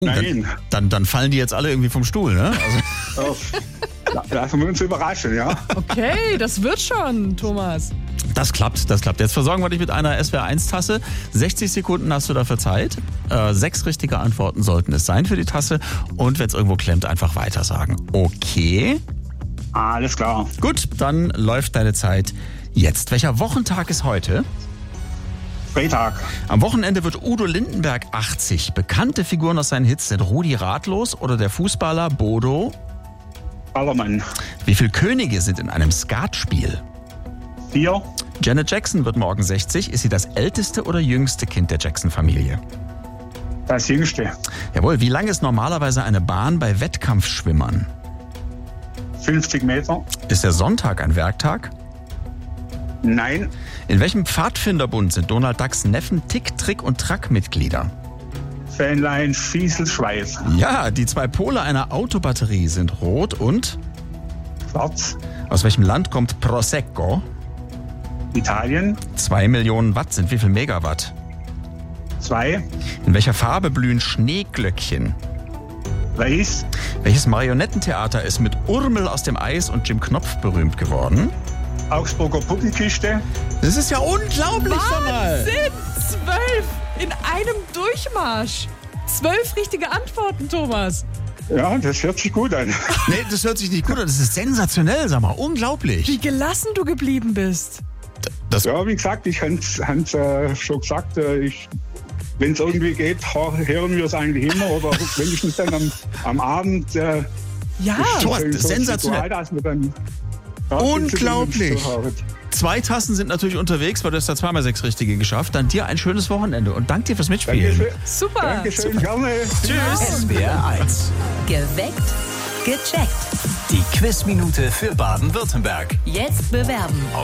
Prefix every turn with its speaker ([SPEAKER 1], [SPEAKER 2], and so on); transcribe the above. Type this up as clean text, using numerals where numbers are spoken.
[SPEAKER 1] Nein.
[SPEAKER 2] Dann fallen die jetzt alle irgendwie vom Stuhl, ne? Also,
[SPEAKER 1] Lassen wir uns überraschen, ja.
[SPEAKER 3] Okay, das wird schon, Thomas.
[SPEAKER 2] das klappt. Jetzt versorgen wir dich mit einer SWR1-Tasse. 60 Sekunden hast du dafür Zeit. 6 richtige Antworten sollten es sein für die Tasse. Und wenn es irgendwo klemmt, einfach weitersagen. Okay.
[SPEAKER 1] Alles klar.
[SPEAKER 2] Gut, dann läuft deine Zeit jetzt. Welcher Wochentag ist heute?
[SPEAKER 1] Freitag.
[SPEAKER 2] Am Wochenende wird Udo Lindenberg 80. Bekannte Figuren aus seinen Hits sind Rudi Ratlos oder der Fußballer Bodo.
[SPEAKER 1] Ballermann.
[SPEAKER 2] Wie viele Könige sind in einem Skatspiel?
[SPEAKER 1] 4.
[SPEAKER 2] Janet Jackson wird morgen 60. Ist sie das älteste oder jüngste Kind der Jackson-Familie?
[SPEAKER 1] Das Jüngste.
[SPEAKER 2] Jawohl, wie lang ist normalerweise eine Bahn bei Wettkampfschwimmern?
[SPEAKER 1] 50 Meter.
[SPEAKER 2] Ist der Sonntag ein Werktag?
[SPEAKER 1] Nein.
[SPEAKER 2] In welchem Pfadfinderbund sind Donald Ducks Neffen Tick, Trick und Track Mitglieder?
[SPEAKER 1] Fähnlein, Fiesel, Schweiß.
[SPEAKER 2] Ja, die 2 Pole einer Autobatterie sind rot und...
[SPEAKER 1] Schwarz.
[SPEAKER 2] Aus welchem Land kommt Prosecco?
[SPEAKER 1] Italien.
[SPEAKER 2] 2 Millionen Watt sind wie viel Megawatt?
[SPEAKER 1] 2.
[SPEAKER 2] In welcher Farbe blühen Schneeglöckchen?
[SPEAKER 1] Weiß.
[SPEAKER 2] Welches Marionettentheater ist mit Urmel aus dem Eis und Jim Knopf berühmt geworden?
[SPEAKER 1] Augsburger Puppenkiste.
[SPEAKER 2] Das ist ja unglaublich, sag mal.
[SPEAKER 3] Wahnsinn! 12 in einem Durchmarsch. 12 richtige Antworten, Thomas.
[SPEAKER 1] Ja, das hört sich gut an.
[SPEAKER 2] Nee, das hört sich nicht gut an. Das ist sensationell, sag mal.
[SPEAKER 3] Wie
[SPEAKER 2] Unglaublich.
[SPEAKER 3] gelassen du geblieben bist.
[SPEAKER 2] Das,
[SPEAKER 1] Ja, wie gesagt, ich habe schon gesagt, wenn es irgendwie geht, hören wir es eigentlich immer. Oder wenigstens dann am Abend.
[SPEAKER 3] Ja,
[SPEAKER 2] Thomas,
[SPEAKER 1] so
[SPEAKER 2] sensationell.
[SPEAKER 1] Ritual, dass wir dann,
[SPEAKER 2] Unglaublich.
[SPEAKER 1] so hören.
[SPEAKER 2] 2 Tassen sind natürlich unterwegs, weil du hast da 2x6 Richtige geschafft. Dann dir ein schönes Wochenende und dank dir fürs Mitspielen.
[SPEAKER 1] Dankeschön.
[SPEAKER 3] super.
[SPEAKER 1] Dankeschön, gerne.
[SPEAKER 2] Tschüss.
[SPEAKER 4] SWR1.
[SPEAKER 5] Geweckt, gecheckt.
[SPEAKER 4] Die Quizminute für Baden-Württemberg.
[SPEAKER 5] Jetzt bewerben.